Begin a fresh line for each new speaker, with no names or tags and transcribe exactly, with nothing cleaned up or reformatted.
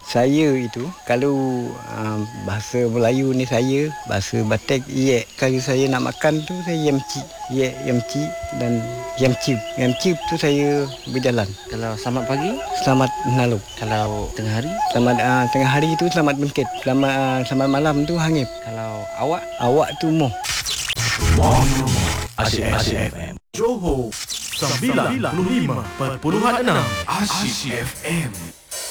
Saya itu kalau uh, bahasa Melayu ni saya, bahasa Batak ye, kalau saya nak makan tu saya yamci, ye yamci dan yamci. Yamci tu saya berjalan.
Kalau selamat pagi,
Selamat menalu.
kalau tengah hari,
Selamat uh, tengah hari tu selamat bengkit. Selamat uh, selamat malam tu hangip.
kalau awak,
Awak tu moh.
Asyik F M Johor sembilan puluh lima perpuluhan enam Asyik F M.